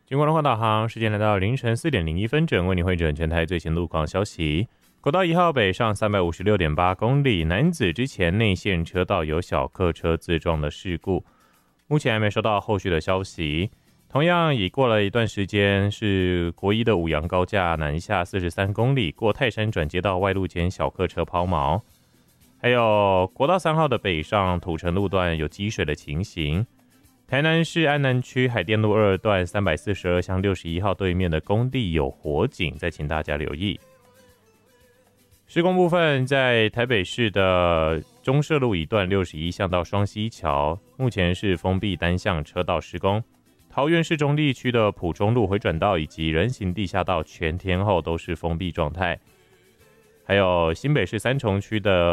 经过龙华导航，时间来到凌晨4:01，整为你汇整全台最新路况消息。国道1号北上356.8公里，楠梓之前内线车道有小客车自撞的事故，目前还没收到后续的消息。同样已过了一段时间，是国一的五杨高架南下43公里，过泰山转接道外路间小客车抛锚。还有国道3号的北上土城路段有积水的情形。台南市安南区海淀路2段342巷61号对面的工地有火警，再请大家留意。施工部分在台北市的中社路一段61巷到双溪桥，目前是封闭单向车道施工。桃园市中坜区的埔中路回转道以及人行地下道全天候都是封闭状态。还有新北市三重区的